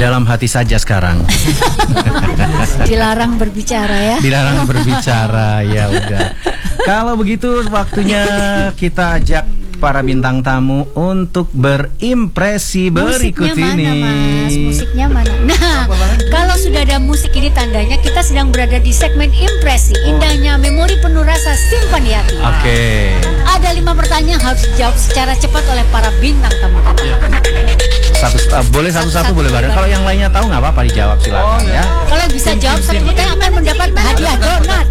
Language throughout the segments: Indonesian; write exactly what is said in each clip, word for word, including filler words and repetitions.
dalam hati saja sekarang. Dilarang berbicara ya. Dilarang berbicara, ya udah. Kalau begitu waktunya kita ajak para bintang tamu untuk berimpresi berikut Musiknya ini. mana, Mas? Musiknya mana? Nah, kalau sudah ada musik ini tandanya kita sedang berada di segmen impresi. Indahnya memori penuh rasa simpan di hati. Oke. Okay. Ada lima pertanyaan harus dijawab secara cepat oleh para bintang tamu. Satu, uh, boleh satu-satu boleh bareng. Kalau yang lainnya tahu nggak apa-apa dijawab silakan oh, ya. Kalau bisa jawab satu pertanyaan akan mendapat hadiah donat.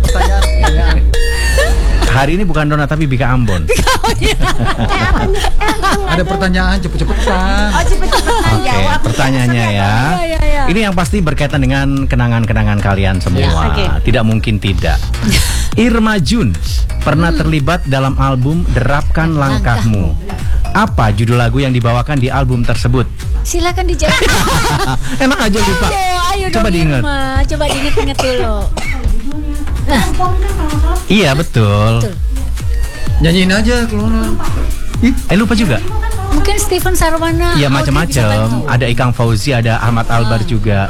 Hari ini bukan donat tapi Bika Ambon. Ada pertanyaan cepet-cepetan. Oh cepet-cepetan Oke, jawab. pertanyaannya ya. Ini yang pasti berkaitan dengan kenangan-kenangan kalian semua. Ya, okay. Tidak mungkin tidak. Irma Jun pernah terlibat dalam album Derapkan Langkahmu. Apa judul lagu yang dibawakan di album tersebut? Silakan dijawab. Enak aja lupa. Ayo, ayo Coba dong, diingat. Irma. Coba diingat-ingat dulu. Nah. Iya betul. Betul. Nyanyiin aja keluar. Eh lupa juga. Mungkin Steven Sarwana. Iya macam-macam. Ada Ikang Fauzi, ada Ahmad Albar juga.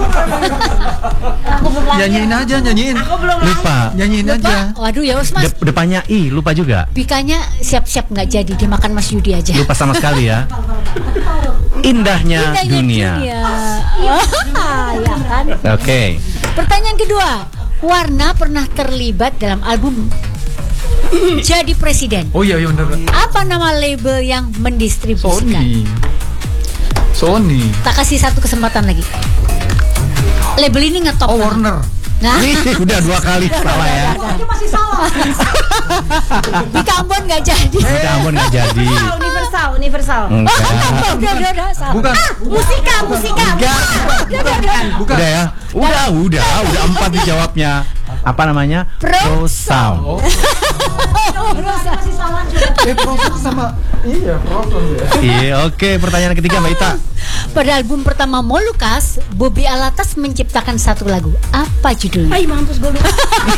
Nyanyiin aja, nyanyiin. Lupa. Nyanyiin aja. Waduh ya Mas. De- depannya I lupa juga. Bikanya siap-siap nggak jadi dimakan Mas Yudi aja. Lupa sama sekali ya. Indahnya, Indahnya dunia. dunia. Ah, ya kan. Oke. Okay. Pertanyaan kedua. Warna pernah terlibat dalam album Jadi Presiden. Oh iya, iya benar. Apa nama label yang mendistribusikan? Sony. Sony. Tak kasih satu kesempatan lagi. Label ini ngetop. Oh kan? Warner. Nah, Udah dua kali salah ya. Itu masih salah. Bika Ambon nggak jadi. Bika Ambon nggak jadi. Universal, Universal. Enggak. Udah, udah, udah, udah, salah. Bukan. Musika, musika. Enggak. Bukan. Udah ya. Udah, udah, udah empat dijawabnya. Apa namanya? Pro Sound. Oh. Masih salah juga. Eh, Proton sama iya, Proton ya. Iya, oke. Pertanyaan ketiga Mbak Ita. Pada album pertama Molukas, Bobby Alatas menciptakan satu lagu. Apa judulnya? Ay, mampus gue lupa.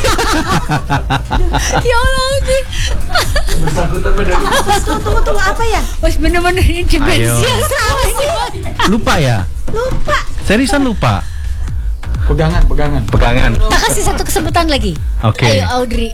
Ya Allah, ini. Tunggu, tunggu, tunggu, apa ya? Wah, bener-bener ini dimensi Ayo. yang salah ini. Lupa ya? Lupa. Seriusan lupa? Pegangan, pegangan. Pegangan. Tak kasih satu kesempatan lagi. Oke. Ayo Audrey.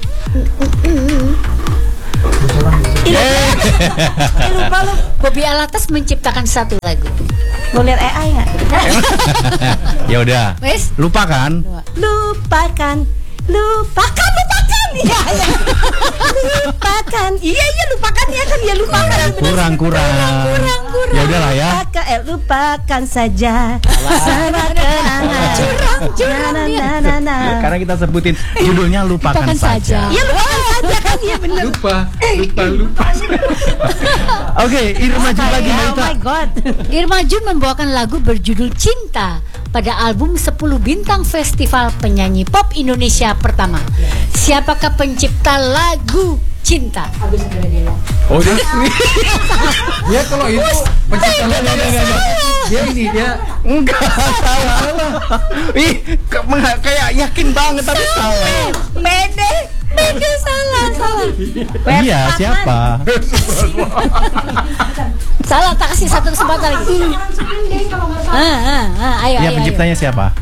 Eh, lupa lu. Bobby Alatas menciptakan satu lagu. Boleh A I nggak? Ya udah. Wes? Lupa kan? Lupakan, lupakan, lupakan. Iya, iya. Lupakan. Iya, iya, lupakan ya kan ya lupakan. Kurang, kurang. Kurang, kurang. Ya udahlah ya. Lupakan, eh, lupakan saja. Sama kenangan. Curang, curang Na, dia. na, na, na, na. Karena kita sebutin judulnya lupakan, Lupakan saja. saja. Ya lupakan saja kan ya bener. Lupa, lupa, lupa. Oke, Irma Jun lagi Mbak Oh Ita. my god. Irma Jun membawakan lagu berjudul Cinta pada album sepuluh Bintang Festival Penyanyi Pop Indonesia pertama. Siapakah pencipta lagu Cinta? Oh dia, dia kalau itu pencipta lagu dia ini dia Enggak salah. Ih, ke- meng- kayak yakin banget tapi salah. Pede. Beda, salah, salah. Iya, siapa? Salah, tak kasih satu kesempatan lagi. Ah, ah, ah, ayo, Ya ayo, penciptanya siapa?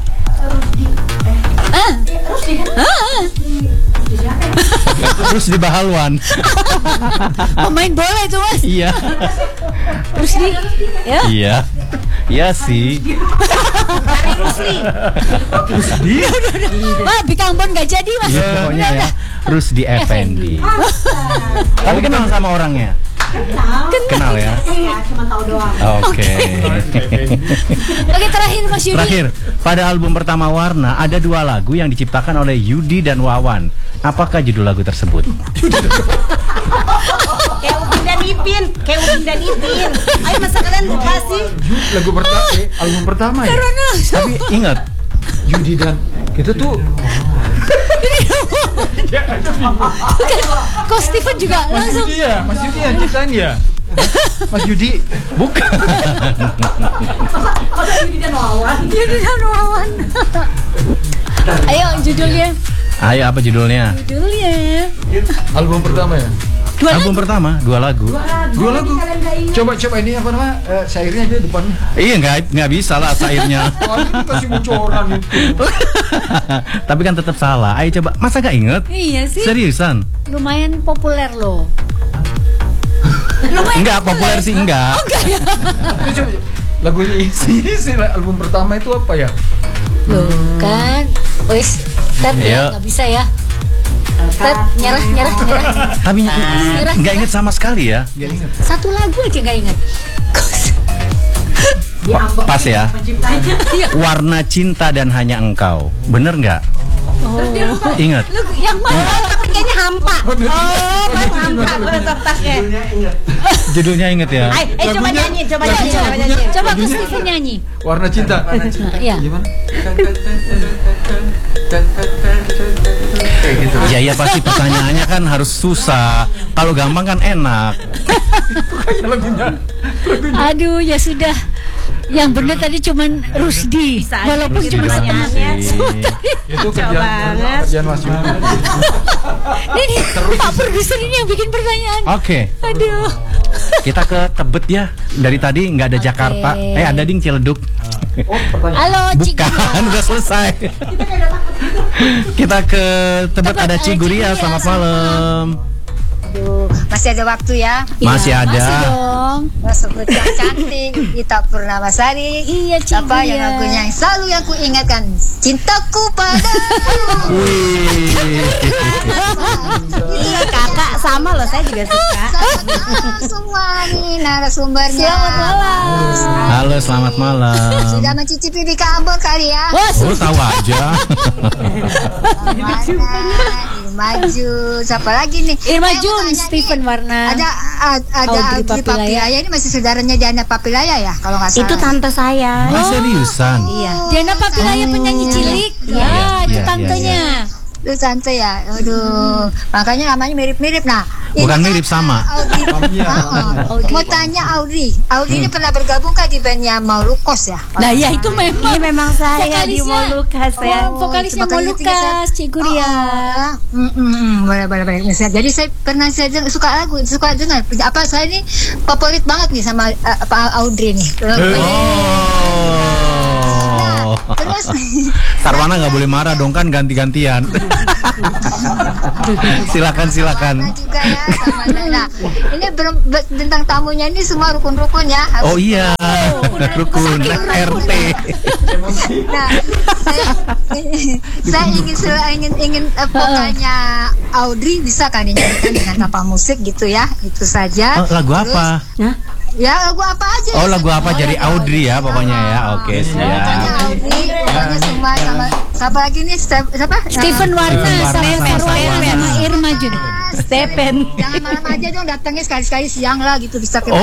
ayo. Ah, ah. Terus di Bahalwan. Pemain bola itu Mas. Iya. Terus di, ya. Iya. Iya sih. Wah, Bika Ambon nggak jadi Mas. Iya, pokoknya ya. Terus di Effendi. Tapi kenal sama orangnya? Kenal ya? Cuma tahu doang. Oke. Oke, terakhir Mas Yudi. Terakhir, pada album pertama Warna ada dua lagu yang diciptakan oleh Yudi dan Wawan. Apakah judul lagu tersebut? Kayak Udin dan Ipin, kayak Udin dan Ipin. Ayo masa kalian lupa sih? lagu pertama, eh, album pertama ya. Tapi ingat, Yudi dan kita tuh Kok Steven juga Mas langsung. Yudi ya, Mas Yudi yang ciptain ya. Mas Yudi bukan. Yudi dan Wawan. Ayo judulnya. Ayo apa judulnya? Judulnya. album pertama ya. Dua Album pertama dua lagu. Dua lagu. Coba coba ini apa nama eh, syairnya aja depannya. Iya nggak nggak bisa lah syairnya. Oh, ini kasih bocoran itu. Tapi kan tetap salah. Ayo coba, masa gak inget? Iya sih. Seriusan? Lumayan populer loh. Lumayan Enggak populer sih enggak. Oh, enggak ya. Ini coba lagunya isi, isi album pertama itu apa ya? Loh kan, wis, Tet Iya. ya nggak bisa ya. Tet nyerah nyerah nyerah. Tapi nggak inget sama sekali ya. Satu lagu aja nggak ingat. Pa- Pas ya. Warna cinta dan hanya engkau. Bener nggak? Oh. Ingat. Lu yang mana? Tapi kayaknya hampa. Oh, baru hampa baru kertasnya. Judulnya inget ya. Ay, eh coba Lagunya- nyanyi, coba lagunya- nyanyi, coba nyanyi. Coba Gus Steven nyanyi. Warna cinta. Iya. Gimana? Kayak gitu. Ya ya pasti pertanyaannya kan harus susah. Kalau gampang kan enak. Lagunya. Aduh ya sudah. Yang benar tadi cuman Rusdi, Bisa aja walaupun bikin cuma setengah. pertanyaannya. Itu kerjaan kerjaan Mas Yudi. Ini Pak produser ini yang bikin pertanyaan. Oke, Aduh. kita ke Tebet ya. Dari tadi nggak ada Oke. Jakarta. Eh ada ding Ciledug. Oh, pertanyaan. Halo Ciguria. Bukan, udah selesai. Kita ke Tebet, Tebet, ada ada Ciguria. Ciguria, Selamat selamat malam. Aduh, masih ada waktu ya. Masih Iya, ada. Masih dong. Sebut yang cantik, Ita Purnamasari. Iya, Cik Apa Guria. yang lagunya yang selalu yang ku ingatkan, cintaku padamu. Wih. Iya kakak sama loh, saya juga suka. Sama semua nih narasumbernya. Selamat malam. Halo, selamat malam. Sudah mencicipi di Ambon kali ya? Wah, Oh, tahu aja. Mana? Maju. Siapa lagi nih? Irma Saya mau Jun, tanya Stephen nih, Warna. Ada ad- ada Audrey Audrey Papilaya. Papilaya. Ini masih saudaranya Diana Papilaya ya, kalau nggak salah. Itu tante saya. Ah, seriusan? Iya. Diana Papilaya penyanyi cilik. Iya, Ya, itu iya, tantenya. Itu tante ya. Aduh, makanya namanya mirip-mirip. Nah, ini Bukan kan, mirip, sama. Audrey. Iya. Oh, oh. Mau tanya Audrey. Audrey ini pernah bergabung kan di bandnya Maulukos ya? Nah, ya itu memang. Ini memang saya di Vokalisnya. Molucas ya. Oh, vokalisnya Makanya Molucas, tinggi, Ciguria. Oh, mm, mm, mm, boleh, boleh, boleh. Misalnya, jadi saya pernah saya dengar- suka lagu, suka dengar. Apa saya ini favorit banget nih sama uh, Pak Audrey nih. Oh. Terus Sarwana nggak boleh marah dong, kan ganti-gantian. Silakan silakan. Nah, juga ya sama nah, ini ber- ber- bintang tamunya ini semua rukun-rukun ya. Oh iya, rukun R T. Nah, saya, saya ingin sel- ingin ingin uh, vokalnya Audrey bisa kan dinyanyikan dengan tanpa musik gitu ya, itu saja. Oh, lagu Terus, apa? Ya lagu apa aja. Oh, lagu apa? Jadi Audrey ya pokoknya ya. Oke, Pokoknya siap. Audrey, pokoknya semua sama siapa lagi nih? Step- Siapa? Stephen Warna Stephen Warna sama sama Sarwana Sarwana. sama Irma Jun. Stephen. Jangan malam aja dong, datangnya sekali-sekali siang lah gitu bisa ke. Oh.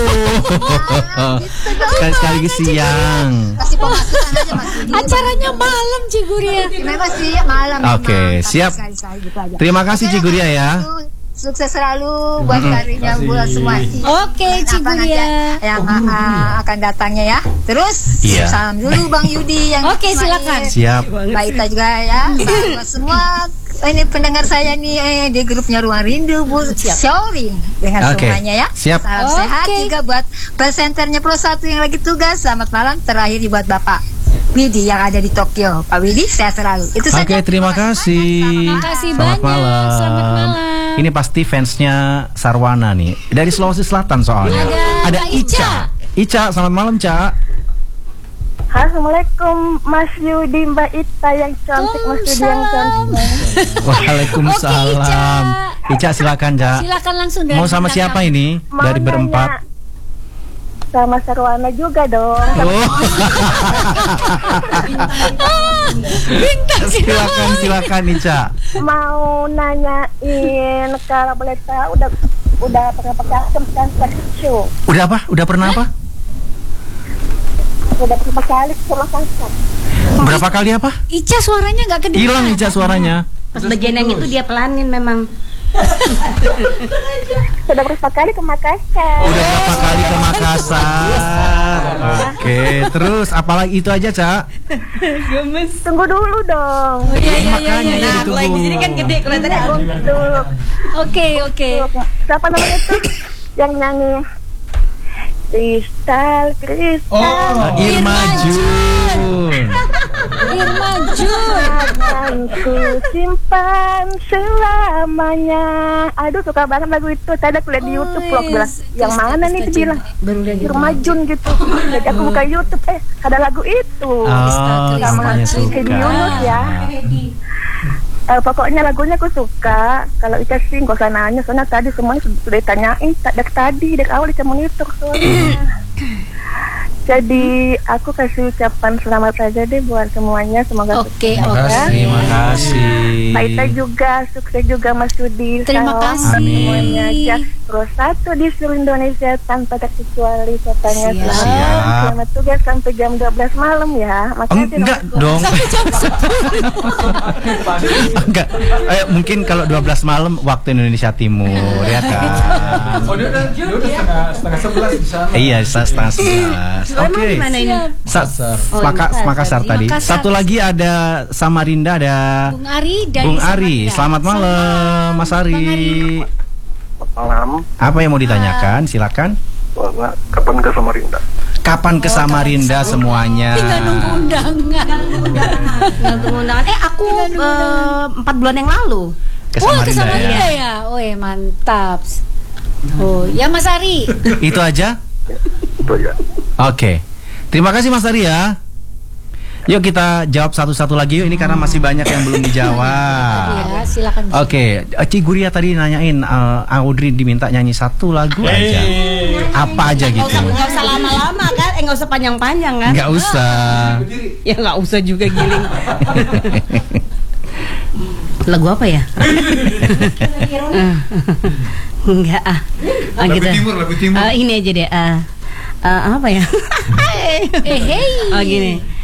Sekali-sekali siang. Kasih pemasukan aja Mas Budi. Acaranya malam Ciguria. Memang sih malam. Oke, memang. Tapi siap. sekali-sekali gitu aja. Terima kasih Oke, Ciguria ya. Sukses selalu buat karirnya buat semua. Oke, Apa nanti Ciguria. yang uh, akan datangnya ya. Terus Iya. salam dulu Bang Yudi yang Oke, Ismail. silakan. Siap. Mbak Ita juga ya. Salam buat semua ini pendengar saya nih eh, di grupnya Ruang Rindu Bu Sharing dengan Oke, semuanya ya. siap. Salam Oke. sehat juga buat presenternya Pro satu yang lagi tugas. Selamat malam terakhir buat Bapak Widi yang ada di Tokyo. Pak Widi sehat selalu. Itu saja. Oke, terima kasih. Terima kasih Selamat banyak. malam. Selamat malam. Ini pasti fansnya Sarwana nih. Dari Sulawesi Selatan soalnya. Ada Mbak Ica. Ica, selamat malam, Ca. Assalamualaikum Mas Yudi, Mbak Ita yang cantik, Mas Yudi yang cantik. Waalaikumsalam. Oke, Ica, silakan, Ca. Silakan langsung dari Mau sama bintang siapa tamu. ini? Mau Dari berempat. nanya sama Sarwana juga dong. Oh. Bintang silakan, silakan, Ica. Mau nanyain kalau boleh tahu udah udah pernah pakai kan show. Udah apa? Udah pernah apa? Udah berapa kali sama Kakak? Berapa kali apa? Ica suaranya nggak kedengeran. Hilang Ica suaranya. Pas bagian yang itu dia pelanin memang. Sudah berapa kali ke Makassar? Udah berapa kali ke Makassar? Oke. Oke, terus apalagi itu aja, Cak? Tunggu dulu dong. Oh, iya, iya, iya, iya. Nah, kalau yang di sini kan gede, kalau tadi Dulu. Oke, oke. Siapa namanya itu yang nyanyi? Kristal, kristal. Oh, Irma Jun. Irma Jun. Akan ku simpan selamanya. Aduh, suka banget lagu itu. Tadi aku lihat di Oh, YouTube vlog bilang, yes. yang mana nih dia bilang? Baru lihat di Irma Jun gitu. Jadi aku buka YouTube, eh ada lagu itu. Oh, Kristal, kamunya Kristal. Hedi suka. Yunus ya. Eh, pokoknya lagunya aku suka. Kalau Ica sih gak usah nanya, soalnya tadi semuanya sudah ditanyain tak- dari tadi, dari awal Ica monitor soalnya. Jadi aku kasih ucapan selamat saja deh buat semuanya, semoga Oke, Terima oke. kasih. Terima kasih. Pak Ita juga, sukses juga Mas Yudi. Terima Salam kasih. semuanya. Jakpro satu di seluruh Indonesia tanpa terkecuali katanya. Siap. Selamat, Siap. selamat tugas sampai jam dua belas malam ya. Makasih Enggak dong. dong. Enggak. Eh, mungkin kalau dua belas malam waktu Indonesia Timur, ya kan? Oh, dia udah, dia udah setengah, setengah sebelas di sana. Iya, setengah sebelas. Emang Oke. di mana ini? Sa- Oh, Maka, Makassar Makassar tadi. tadi. Makassar. Satu lagi ada Samarinda, ada Bung Ari dari Bung Ari. Samarinda. Selamat malam, Mas Bang Ari. Ari. Malam, Apa yang mau ditanyakan? Silakan. bahwa kapan ke Samarinda? Kapan ke Samarinda semuanya? Tinggal nunggu undangan. Nggak undangan. Eh, aku eh, empat bulan yang lalu. Ke Wah, ke Samarinda Samarinda ya. ya. Oh, mantap. Oh, ya Mas Ari. Itu aja. Itu ya. Oke. Terima kasih Mas Ari ya. Yuk kita jawab satu-satu lagi yuk, ini karena masih banyak yang belum dijawab. Ya, silakan. Oke, Ci Guria tadi nanyain uh, Audrey diminta nyanyi satu lagu aja. Apa aja gitu? Nggak usah, nggak usah lama-lama kan? Eh, nggak usah panjang-panjang kan? Nggak usah. Ya nggak usah juga giling. Lagu apa ya? Enggak ah. Ah, Lagu gitu. timur, lagu timur. Ah, ini aja deh. Ah, ah, apa ya? Eh, hey. Oh gini.